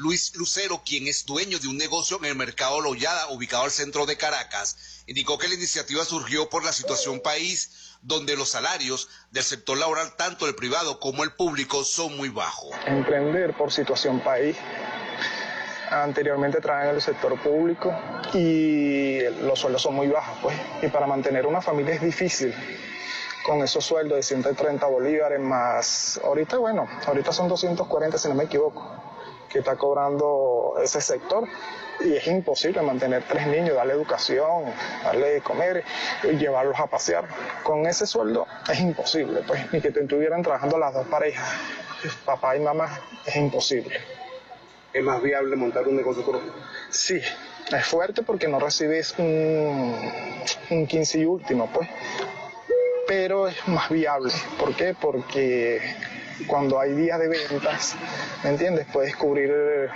Luis Lucero, quien es dueño de un negocio en el mercado Lollada, ubicado al centro de Caracas, indicó que la iniciativa surgió por la situación país, donde los salarios del sector laboral, tanto el privado como el público, son muy bajos. Emprender por situación país. Anteriormente trabajaba en el sector público y los sueldos son muy bajos, pues, y para mantener una familia es difícil. Con esos sueldos de 130 bolívares más, ahorita son 240 si no me equivoco, que está cobrando ese sector, y es imposible mantener 3 niños, darle educación, darle de comer y llevarlos a pasear. Con ese sueldo es imposible, pues, ni que estuvieran trabajando las dos parejas, papá y mamá, es imposible. ¿Es más viable montar un negocio propio? Sí, es fuerte porque no recibes un 15 y último, pues, pero es más viable. ¿Por qué? Porque cuando hay días de ventas, ¿me entiendes? Puedes cubrir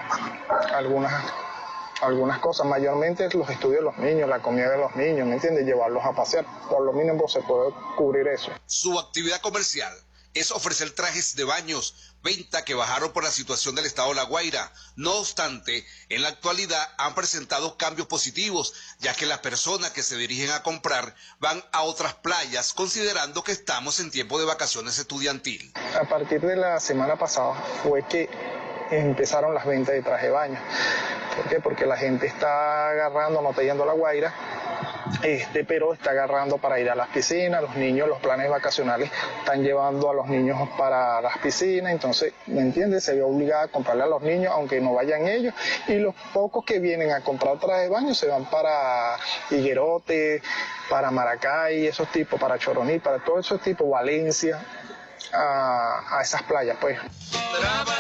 algunas cosas, mayormente los estudios de los niños, la comida de los niños, ¿me entiendes? Llevarlos a pasear, por lo mínimo se puede cubrir eso. Su actividad comercial es ofrecer trajes de baños, venta que bajaron por la situación del estado de La Guaira. No obstante, en la actualidad han presentado cambios positivos, ya que las personas que se dirigen a comprar van a otras playas, considerando que estamos en tiempo de vacaciones estudiantil. A partir de la semana pasada fue que empezaron las ventas de traje de baño. ¿Por qué? Porque la gente está agarrando, no está yendo a La Guaira, pero está agarrando para ir a las piscinas. Los niños, los planes vacacionales están llevando a los niños para las piscinas, entonces, ¿me entiendes? Se ve obligada a comprarle a los niños aunque no vayan ellos, y los pocos que vienen a comprar traje de baño se van para Higuerote, para Maracay, esos tipos, para Choroní, para todos esos tipos, Valencia, a esas playas, pues.